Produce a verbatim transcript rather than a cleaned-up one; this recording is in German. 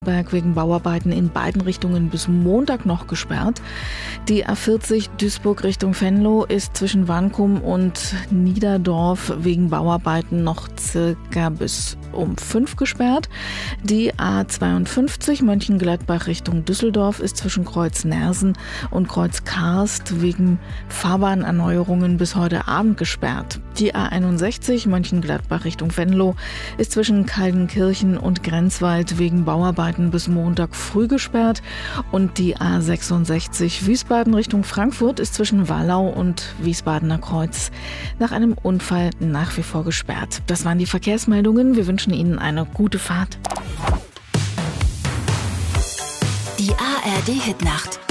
Berg wegen Bauarbeiten in beiden Richtungen bis Montag noch gesperrt. Die A vierzig Duisburg Richtung Venlo ist zwischen Wankum und Niederdorf wegen Bauarbeiten noch circa bis um fünf gesperrt. Die A zweiundfünfzig Mönchengladbach Richtung Düsseldorf ist zwischen Kreuz Nersen und Kreuz Karst wegen Fahrbahnerneuerungen bis heute Abend gesperrt. Die A einundsechzig Mönchengladbach Richtung Venlo ist zwischen Kaldenkirchen und Grenzwald wegen Bauarbeiten bis Montag früh gesperrt und die A sechsundsechzig Wiesbaden Richtung Frankfurt ist zwischen Wallau und Wiesbadener Kreuz nach einem Unfall nach wie vor gesperrt. Das waren die Verkehrsmeldungen. Wir wünschen Ihnen eine gute Fahrt. Die A R D Hitnacht.